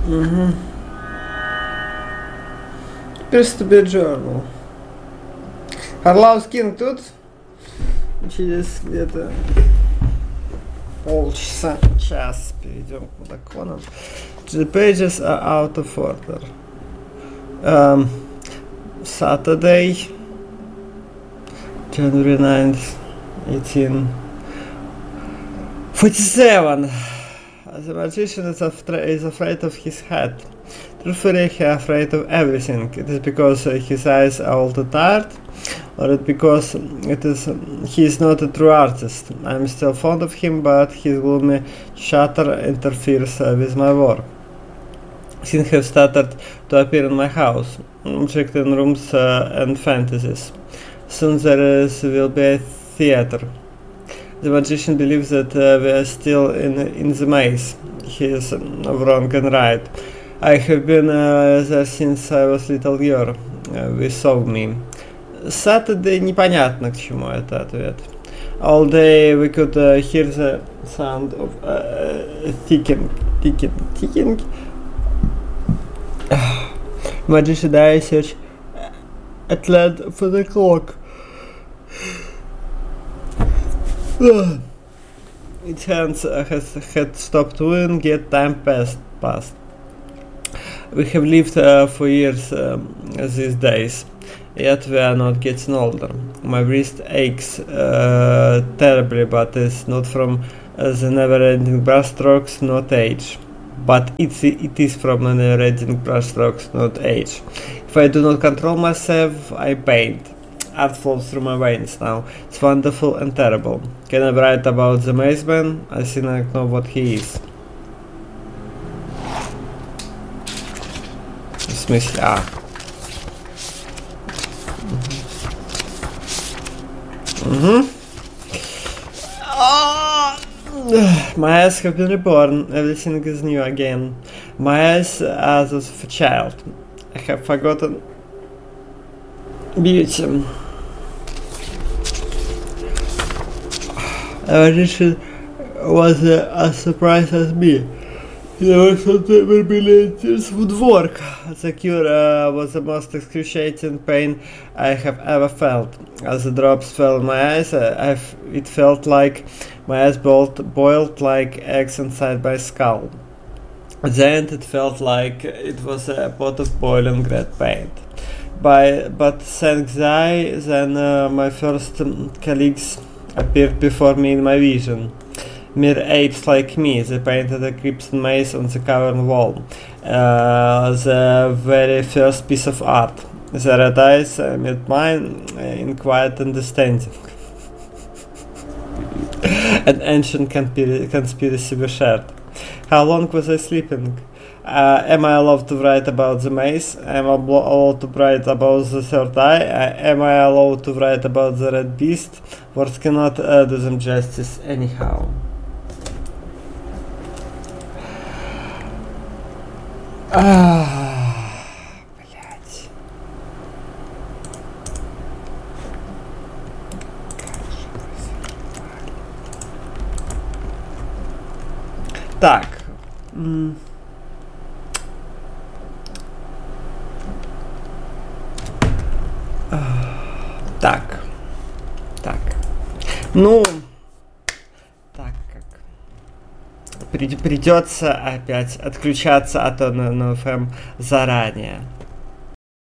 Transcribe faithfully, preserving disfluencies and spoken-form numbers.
Угу. Теперь Stupid Journal. Орлаускин тут. Через где-то полчаса, час перейдем к законам. The pages are out of order. Um, Saturday, January ninth, eighteen forty-seven. The magician is, afra- is afraid of his head. Truthfully, he is afraid of everything. It is because uh, his eyes are all too tired, or it because it is um, he is not a true artist. I am still fond of him, but his gloomy chatter interferes uh, with my work. Things have started to appear in my house, objects in rooms uh, and fantasies. Soon there is, will be a theater. The magician believes that uh, we are still in in the maze. He is um, wrong and right. I have been uh, there since I was little girl. Uh, we saw me. Saturday непонятно к чему это ответ. All day we could uh, hear the sound of uh, ticking, ticking, ticking. Magician I search at length for the clock. Its hands uh, has had stopped moving, yet time passed. passed. We have lived uh, for years um, these days, yet we are not getting older. My wrist aches uh, terribly, but it's not from uh, the never-ending brushstrokes, not age. But it's, it is from the never-ending brushstrokes, not age. If I do not control myself, I paint. Art flows through my veins now. It's wonderful and terrible. Can I write about the maze man? I think I know what he is. В смысле, а. Угу. My eyes have been reborn. Everything is new again. My eyes are those of a child. I have forgotten beauty. Magician was uh, as surprised as me. There was something tears would work. The cure uh, was the most excruciating pain I have ever felt. As the drops fell in my eyes, uh, I've, it felt like my eyes boiled, boiled like eggs inside my skull. At the end, it felt like it was a pot of boiling red paint. By, but thanks I, then uh, my first um, colleagues appeared before me in my vision. Mere apes like me, they painted a crimson maze on the cavern wall. Uh, the very first piece of art. The red eyes uh, met mine uh, in quiet understanding. An ancient conspiracy, conspiracy we shared. How long was I sleeping? Uh, am I allowed to write about the maze? Am I allowed to write about the third eye? Uh, am I allowed to write about the red beast? Words cannot uh, do them justice anyhow. Ah, блять. Так. М- Так. Так. Ну, так как придется опять отключаться от эн эн эф эм заранее.